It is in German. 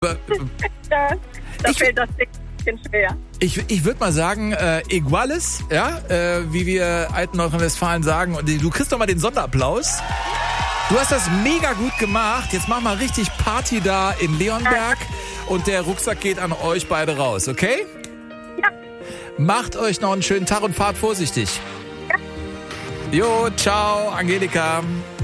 Da fällt das Ding ein bisschen schwer. Ich würde mal sagen, iguales, ja, wie wir alten Nordrhein-Westfalen sagen. Und du kriegst doch mal den Sonderapplaus. Du hast das mega gut gemacht. Jetzt mach mal richtig Party da in Leonberg. Und der Rucksack geht an euch beide raus, okay? Ja. Macht euch noch einen schönen Tag und fahrt vorsichtig. Ja. Jo, ciao, Angelika.